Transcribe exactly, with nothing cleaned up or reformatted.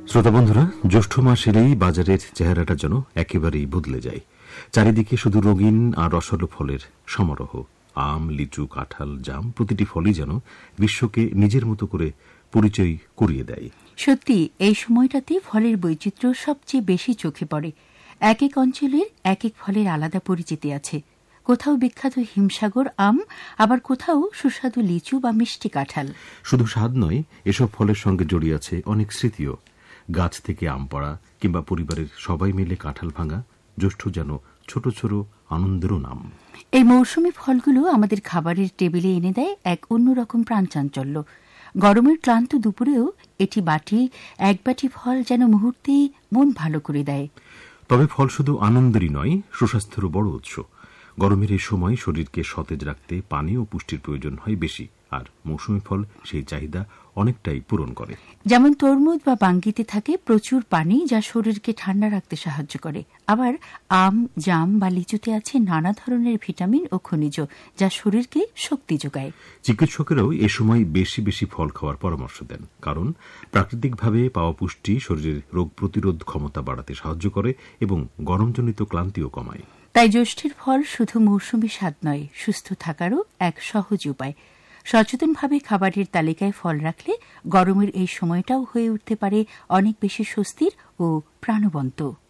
শ্রোতা বন্ধুরা, জ্যৈষ্ঠ মাস এলেই বাজারের চেহারাটা যেন একেবারেই বদলে যায়। চারিদিকে শুধু রঙিন আর রসালো ফলের সমারোহ। আম, লিচু, কাঁঠাল, জাম প্রতিটি ফলই যেন বিশ্বকে নিজের মতো করে পরিচয় করিয়ে দেয়। সত্যি এই সময়টাতে ফলের বৈচিত্র্য সবচেয়ে বেশি চোখে পড়ে। এক এক অঞ্চলের এক এক ফলের আলাদা পরিচিতি আছে। কোথাও বিখ্যাত হিমসাগর আম, আবার কোথাও সুস্বাদু লিচু বা মিষ্টি কাঁঠাল। শুধু স্বাদ নয়, এসব ফলের সঙ্গে জড়িয়ে আছে অনেক স্মৃতিও। গাছ থেকে আম পড়া কিংবা পরিবারের সবাই মিলে কাঁঠাল ভাঙা, জ্যৈষ্ঠ যেন ছোট ছোট আনন্দেরও নাম। এই মৌসুমী ফলগুলো আমাদের খাবারের টেবিলে এনে দেয় এক অন্যরকম প্রাণচাঞ্চল্য। গরমের ক্লান্ত দুপুরেও এটি বাটি এক বাটি ফল যেন মুহূর্তেই মন ভালো করে দেয়। তবে ফল শুধু আনন্দেরই নয়, সুস্বাস্থ্যেরও বড় উৎস। গরমের এই সময় শরীরকে সতেজ রাখতে পানি ও পুষ্টির প্রয়োজন হয় বেশি, আর মৌসুমী ফল সেই চাহিদা অনেকটাই পূরণ করে। যেমন তরমুজ বা বাঙ্গিতে থাকে প্রচুর পানি, যা শরীরকে ঠান্ডা রাখতে সাহায্য করে। আবার আম, জাম বা লিচুতে আছে নানা ধরনের ভিটামিন ও খনিজ, যা শরীরকে শক্তি যোগায়। চিকিৎসকেরাও এ সময় বেশি বেশি ফল খাওয়ার পরামর্শ দেন, কারণ প্রাকৃতিকভাবে পাওয়া পুষ্টি শরীরের রোগ প্রতিরোধ ক্ষমতা বাড়াতে সাহায্য করে এবং গরমজনিত ক্লান্তিও কমায়। তাই জ্যৈষ্ঠের ফল শুধু মৌসুমী স্বাদ নয়, সুস্থ থাকারও এক সহজ উপায়। সচেতনভাবে খাবারের তালিকায় ফল রাখলে গরমের এই সময়টাও হয়ে উঠতে পারে অনেক বেশি স্বস্তির ও প্রাণবন্ত।